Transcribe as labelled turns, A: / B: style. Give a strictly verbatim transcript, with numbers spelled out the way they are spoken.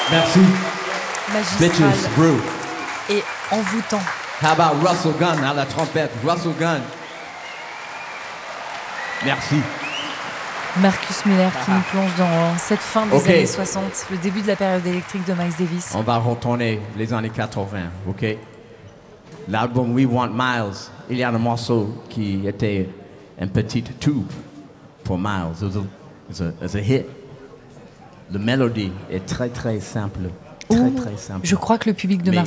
A: Merci.
B: magistral
A: Bitches, brew.
B: et envoûtant.
A: How about Russell Gunn à la trompette? Russell Gunn. Merci.
B: Marcus Miller qui nous plonge dans cette fin des
A: Okay.
B: années soixante, le début de la période électrique de Miles Davis.
A: On va retourner les années quatre-vingts, ok? L'album We Want Miles, il y a un morceau qui était un petit tube pour Miles. It was a, it was a, it was a hit. La mélodie est très très simple, très
B: Ouh,
A: très simple.
B: je crois que le public de
A: Mais